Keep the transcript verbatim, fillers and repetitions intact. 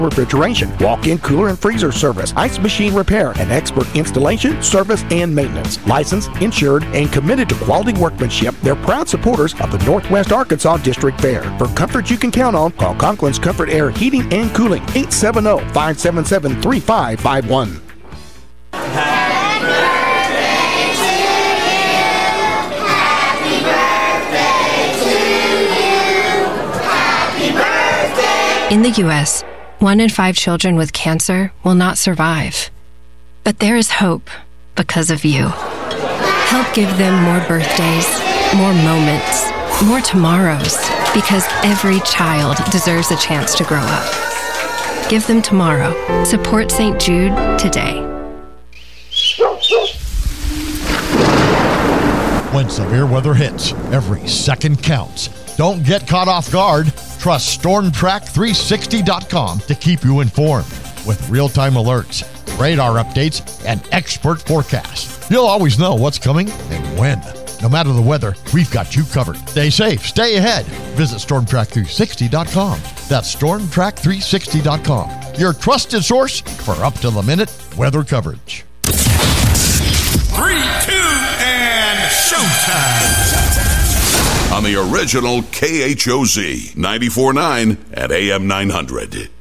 refrigeration, walk-in cooler and freezer service, ice machine repair, and expert installation, service, and maintenance. Licensed, insured, and committed to quality workmanship, they're proud supporters of the Northwest Arkansas District Fair. For comfort you can count on, call Conklin's Comfort Air Heating and Cooling, eight seven zero, five seven seven, three five five one. Happy birthday to you. Happy birthday to you. Happy birthday. In the U S, one in five children with cancer will not survive. But there is hope because of you. Help give them more birthdays, more moments, more tomorrows, because every child deserves a chance to grow up. Give them tomorrow. Support Saint Jude today. When severe weather hits, every second counts. Don't get caught off guard. Trust Storm Track three sixty dot com to keep you informed with real-time alerts, radar updates, and expert forecasts. You'll always know what's coming and when. No matter the weather, we've got you covered. Stay safe, stay ahead. Visit Storm Track three sixty dot com. That's Storm Track three sixty dot com, your trusted source for up-to-the-minute weather coverage. Three, two, and showtime. On the original K H O Z ninety-four point nine at A M nine hundred.